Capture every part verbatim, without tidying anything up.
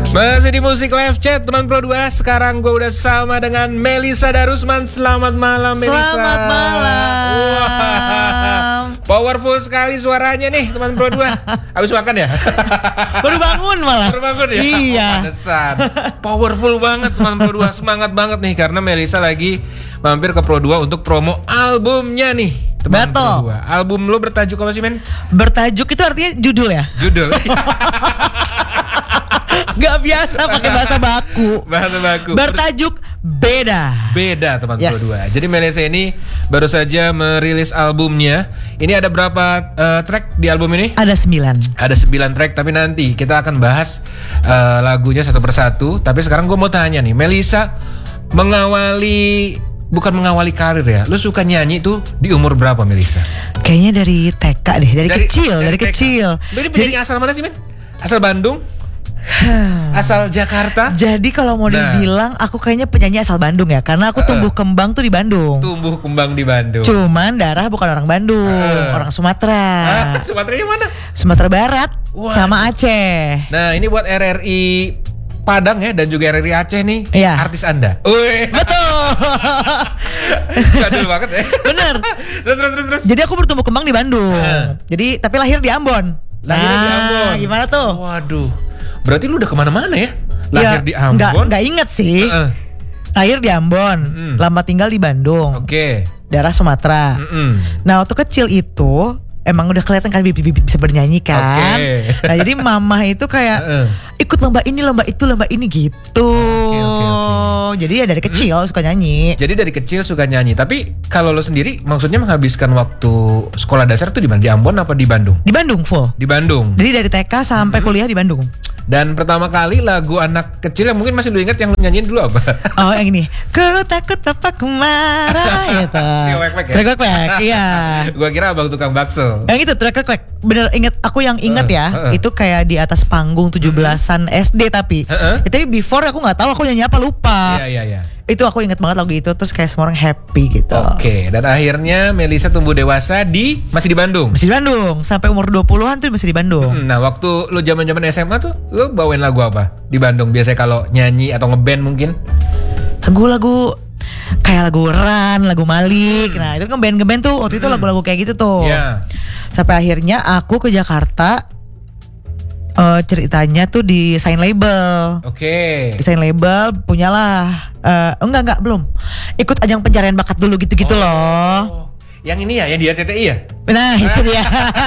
Masih di Musik Live Chat teman Pro dua. Sekarang gue udah sama dengan Melisa Darusman. Selamat malam Melisa. Selamat malam. Wah, powerful sekali suaranya nih teman Pro dua. Habis makan ya? Baru bangun malah. Baru bangun ya? Iya. Oh, pantesan. Powerful banget teman Pro dua. Semangat banget nih karena Melisa lagi mampir ke Pro dua untuk promo albumnya nih teman Pro dua. Album lo bertajuk apa sih men? Bertajuk itu artinya judul ya? Judul. Gak biasa pakai bahasa baku. Bahasa baku. Bertajuk Beda. Beda teman Yes. Pro dua. Jadi Melisa ini baru saja merilis albumnya. Ini ada berapa uh, track di album ini? Ada sembilan. Ada sembilan track, tapi nanti kita akan bahas uh, lagunya satu persatu. Tapi sekarang gue mau tanya nih, Melisa mengawali bukan mengawali karir ya. Lu suka nyanyi tuh di umur berapa Melisa? Kayaknya dari T K deh, dari, Dari- kecil, dari dari, T K. kecil. Lu ini penyanyi asal mana sih men? Asal Bandung? Asal Jakarta? Jadi kalau mau Nah. dibilang aku kayaknya penyanyi asal Bandung ya, karena aku tumbuh kembang tuh di Bandung. Tumbuh kembang di Bandung. Cuman darah bukan orang Bandung, Uh. orang Sumatera. Ah, Sumateranya mana? Sumatera Barat Wah. sama Aceh. Nah ini buat R R I Padang ya dan juga R R I Aceh nih. Iya. Artis Anda. Wih. Betul. Jadul banget ya. Bener. Terus terus terus terus. Jadi aku bertumbuh kembang di Bandung. Uh. Jadi tapi lahir di Ambon. Lahirnya di Nah, Ambon. Gimana tuh? Waduh. Berarti lu udah kemana-mana ya? Lahir Ya, di Ambon. Nggak, nggak inget sih. Heeh. Lahir di Ambon. Mm. Lama tinggal di Bandung. Oke. Daerah Sumatera. Mm-mm. Nah waktu kecil itu emang udah kelihatan kan bibit-bibit bisa bernyanyi kan. Oke. Nah jadi mama itu kayak Heeh. ikut lomba ini lomba itu lomba ini gitu. Oke, oke, oke. Jadi ya dari kecil suka nyanyi. Jadi dari kecil suka nyanyi. Tapi kalau lo sendiri maksudnya menghabiskan waktu sekolah dasar tuh di mana? Di Ambon apa di Bandung? Di Bandung full. Di Bandung. Jadi dari T K sampai kuliah di Bandung. Dan pertama kali lagu anak kecil yang mungkin masih lu ingat yang lu nyanyiin dulu apa? Oh yang ini. Ku takut apa ku marah gitu. Trio Wek-Wek ya? Trio Wek-Wek, iya. Gua kira abang tukang bakso. Yang itu Trio Wek-Wek. Bener inget, aku yang inget Uh, ya. uh, uh. Itu kayak di atas panggung tujuh belasan S D tapi. Uh, uh. Ya, tapi before aku gak tahu aku nyanyi apa lupa. Iya iya iya. Itu aku inget banget lagu itu. Terus kayak semua orang happy gitu. Oke, dan akhirnya Melisa tumbuh dewasa di masih di Bandung. Masih di Bandung. Sampai umur dua puluhan tuh masih di Bandung. Hmm, Nah, waktu lu zaman-zaman S M A tuh lu bawain lagu apa di Bandung? Biasanya kalau nyanyi atau ngeband mungkin? Lagu-lagu kayak lagu Ran, lagu Malik. Nah itu kan band-band tuh waktu itu lagu-lagu kayak gitu tuh. Iya. Sampai akhirnya aku ke Jakarta. eh, ceritanya tuh di sign label. Oke. Desain label punyalah eh, enggak enggak belum ikut ajang pencarian bakat dulu gitu-gitu Oh. loh. Yang ini ya, yang di R C T I ya? Nah itu dia.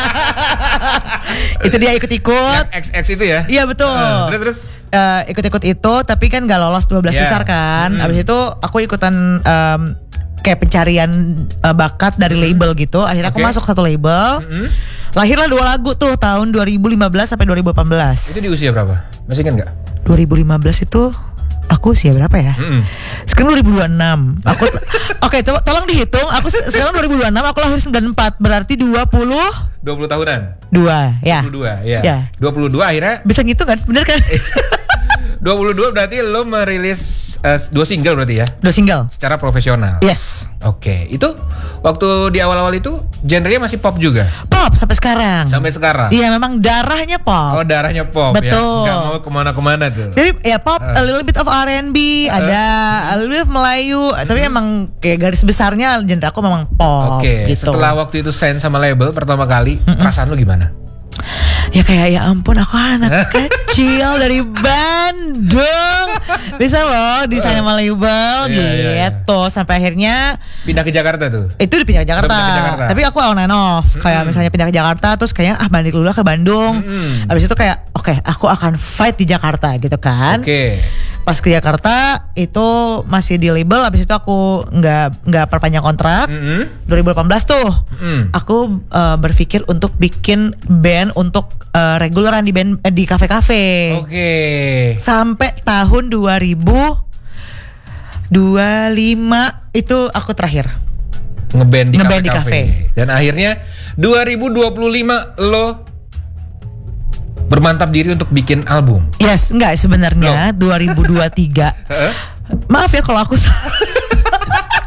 Itu dia ikut-ikut. X X itu ya? Iya betul. Uh, terus terus. Eh, ikut-ikut itu tapi kan gak lolos dua belas Yeah. besar kan. Hmm. Abis itu aku ikutan em, kayak pencarian eh, bakat dari label gitu. Akhirnya aku Oke. masuk satu label. Mm-mm. Lahirlah dua lagu tuh tahun dua ribu lima belas sampai dua ribu delapan belas. Itu di usia berapa? Masih ingat nggak? dua ribu lima belas itu aku usia berapa ya? Mm-mm. Sekarang dua ribu dua puluh enam. Aku Oke, to- tolong dihitung. Aku se- sekarang dua ribu dua puluh enam, aku lahir sembilan puluh empat. Berarti dua puluh dua puluh tahunan. dua ya. dua puluh dua ya. Ya. dua puluh dua akhirnya Bisa gitu kan? Bener kan? dua puluh dua berarti lo merilis eh, dua single berarti ya Dua single. secara profesional. Yes. Oke, itu waktu di awal-awal itu genrenya masih pop juga Pop sampai sekarang. sampai sekarang. Iya, memang darahnya pop. Oh, darahnya pop Betul. ya. Gak mau kemana-kemana tuh. Tapi ya pop, a little bit of R and B, ada a little bit of Melayu, tapi emang kayak garis besarnya genre aku memang pop Oke, gitu. setelah waktu itu sign sama label pertama kali, perasaan lo gimana? Ya kayak ya ampun aku anak kecil dari Bandung bisa loh desain sama label Iya, iya, iya. gitu. Sampai akhirnya Pindah ke Jakarta tuh. itu di pindah ke Jakarta. Pindah ke Jakarta. Tapi aku on and off. Kayak misalnya pindah ke Jakarta terus kayaknya ah balik dulu lah ke Bandung. Mm-mm. Abis itu kayak oke aku akan fight di Jakarta gitu kan. Oke. Pas ke Jakarta itu masih di label. Abis itu aku nggak nggak perpanjang kontrak. Mm-mm. dua ribu delapan belas tuh Mm. aku uh, berpikir untuk bikin band untuk uh, reguleran di band eh, di kafe-kafe. Oke. Sampai tahun dua ribu dua puluh lima itu aku terakhir Ngeband di Ngeband di kafe-kafe. Dan akhirnya dua ribu dua puluh lima lo bermantap diri untuk bikin album. Yes, enggak sebenarnya dua ribu dua puluh tiga. Heeh. Maaf ya kalau aku salah.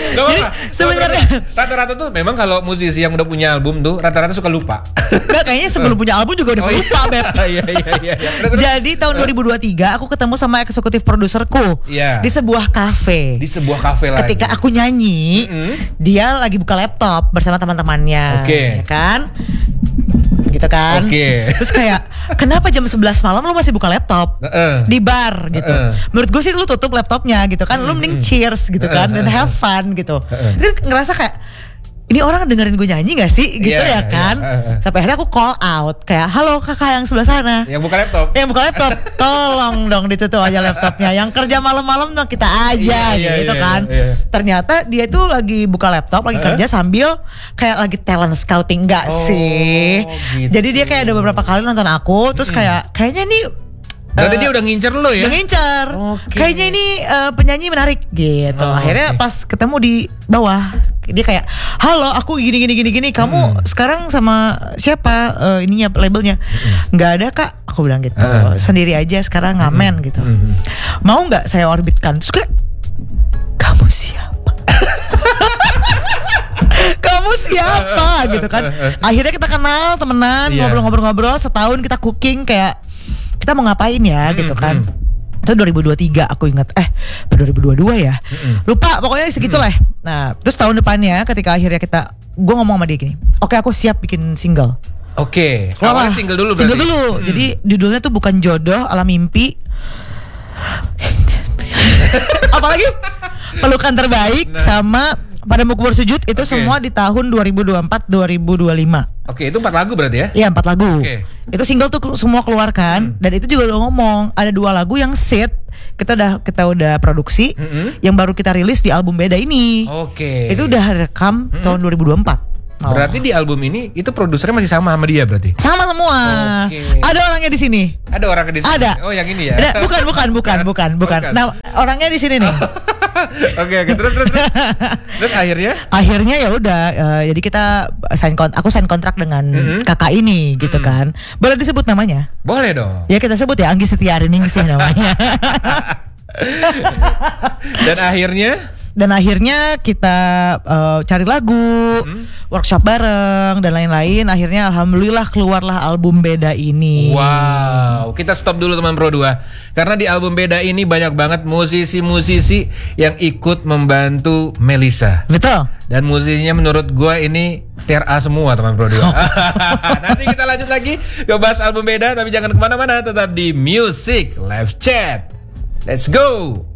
Gak Jadi apa-apa. sebenarnya Rata-rata tuh memang kalau musisi yang udah punya album tuh rata-rata suka lupa. Enggak, kayaknya sebelum punya album juga udah Oh, iya. lupa, Beb. Iya iya iya. iya. Terus, terus. Jadi tahun dua ribu dua puluh tiga aku ketemu sama eksekutif produserku Iya. di sebuah kafe. Di sebuah kafe lagi. Ketika aku nyanyi, Mm-mm. dia lagi buka laptop bersama teman-temannya, Oke. ya kan? Gitu kan? Oke. Terus kayak, kenapa jam sebelas malam lu masih buka laptop? Heeh. Di bar gitu. Heeh. Menurut gue sih lu tutup laptopnya gitu kan. Lu mending cheers gitu kan dan have fun gitu. Terus ngerasa kayak ini orang dengerin gue nyanyi gak sih gitu Iya, ya kan. iya, heeh. Sampai akhirnya aku call out kayak, halo kakak yang sebelah sana, Yang buka laptop. yang buka laptop, tolong dong ditutup aja laptopnya. Yang kerja malam-malam dong kita aja Iya, iya, gitu iya, kan. iya. Ternyata dia itu lagi buka laptop, lagi Heeh. kerja sambil kayak lagi talent scouting enggak Oh, sih. gitu. Jadi dia kayak ada beberapa kali nonton aku, terus kayak kayaknya nih Berarti eh, dia udah ngincer lo ya? Udah ngincer. Oke. Kayaknya ini eh, penyanyi menarik gitu. Oh, Akhirnya oke. pas ketemu di bawah, dia kayak, "Halo, aku gini gini gini gini. Kamu sekarang sama siapa eh, ininya labelnya?" Nggak ada, Kak. Aku bilang gitu. Heeh. Sendiri aja sekarang ngamen gitu. Mm. Mau nggak saya orbitkan? Terus kayak, "Kamu siapa?" Kamu siapa gitu kan. Akhirnya kita kenal, temenan, Iya. ngobrol-ngobrol-ngobrol, setahun kita cooking kayak kita mau ngapain ya Hmm, gitu kan. hmm. Itu dua ribu dua puluh tiga aku ingat. Eh, dua ribu dua puluh dua ya. Mm-mm. Lupa pokoknya segitu lah. Nah, terus tahun depannya ketika akhirnya kita gue ngomong sama dia gini. Oke, aku siap bikin single. Oke. Wah, Awalnya single dulu berarti. Single dulu. Hmm. Jadi judulnya tuh bukan jodoh ala mimpi. Apalagi pelukan terbaik Nah. sama Padamu Ku Bersujud itu Oke. semua di tahun dua ribu dua puluh empat dua ribu dua puluh lima. Oke, itu empat lagu berarti ya? Iya, empat lagu. Oke. Itu single tuh kelu- semua keluarkan dan itu juga udah ngomong ada dua lagu yang set kita udah kita udah produksi Mm-mm. yang baru kita rilis di album Beda ini. Oke. Itu udah rekam tahun dua ribu dua puluh empat. Oh. Berarti di album ini itu produsernya masih sama sama dia berarti? sama semua. Oke. Ada orangnya di sini. Ada orang di sini? Ada. Oh, yang ini ya? Ada, bukan bukan bukan bukan bukan. Bukan. Nah, orangnya di sini nih. Oke, oke. Terus terus terus. Terus akhirnya? Akhirnya ya udah eh, jadi kita sign kon aku sign kontrak dengan Mm-mm. kakak ini gitu kan. Boleh disebut namanya? Boleh dong. Ya kita sebut ya Anggi Setiariningsih namanya. Dan akhirnya Dan akhirnya kita eh, cari lagu, workshop bareng dan lain-lain. Akhirnya alhamdulillah keluarlah album Beda ini. wow, kita stop dulu teman Pro dua. Karena di album Beda ini banyak banget musisi-musisi yang ikut membantu Melisa. Betul. Dan musisinya menurut gua ini tier A semua teman Pro dua. Nanti kita lanjut lagi ngebahas album Beda, tapi jangan kemana-mana, tetap di Music Live Chat. Let's go.